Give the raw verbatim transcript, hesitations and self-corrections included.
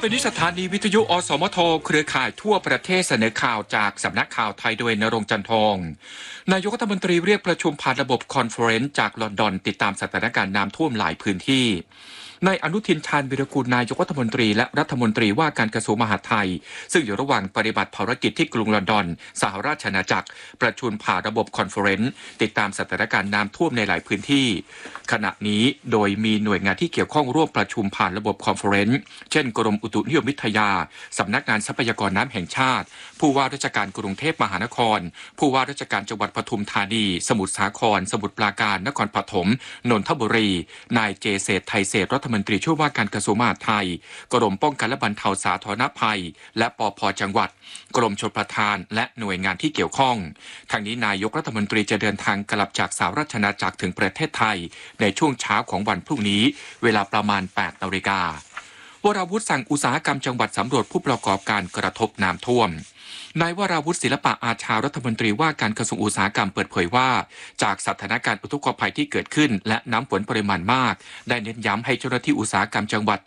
ไปนี้สถานีวิทยุอสมทเครือข่ายทั่วประเทศเสนอข่าวจากสำนักข่าวไทยโดยณรงค์จันทองนายกรัฐมนตรีเรียกประชุมผ่านระบบคอนเฟอเรนซ์จากลอนดอนติดตามสถานการณ์น้ำท่วมหลายพื้นที่นายอนุทินชาญวิรากูลนายกรัฐมนตรีและรัฐมนตรีว่าการกระทรวงมหาดไทยซึ่งอยู่ระหว่างปฏิบัติภารกิจที่กรุงลอนดอนสหราชอาณาจักรประชุมผ่านระบบคอนเฟอเรนซ์ติดตามสถานการณ์น้ำท่วมในหลายพื้นที่ขณะนี้โดยมีหน่วยงานที่เกี่ยวข้องร่วมประชุมผ่านระบบคอนเฟอเรนซ์เช่นกรมอุตุนิยมวิทยาสำนักงานทรัพยากรน้ำแห่งชาติผู้ว่าราชการกรุงเทพมหานครผู้ว่าราชการจังหวัดปทุมธานีสมุทรสาครสมุทรปราการนครปฐมนนทบุรีนายเจเศรษฐ์ไทยเศรษฐ์รัฐมนตรีช่วยว่าการกระทรวงมหาดไทยกรมป้องกันและบรรเทาสาธารณภัยและปภ.จังหวัดกรมชลประทานและหน่วยงานที่เกี่ยวข้องทางนี้นายกรัฐมนตรีจะเดินทางกลับจากสหราชอาณาจักรถึงประเทศไทยในช่วงเช้าของวันพรุ่งนี้เวลาประมาณแปดนาฬิกาวราวุฒิสั่งอุตสาหกรรมจังหวัดสำรวจผู้ประกอบการกระทบน้ำท่วมนายวราวุฒิศิลปะอาชารัฐมนตรีว่าการกระทรวงอุตสาหกรรมเปิดเผยว่าจากสถานการณ์อุทกภัยที่เกิดขึ้นและน้ำฝนปริมาณมากได้เน้นย้ำให้เจ้าหน้าที่อุตสาหกรรมจังหวัด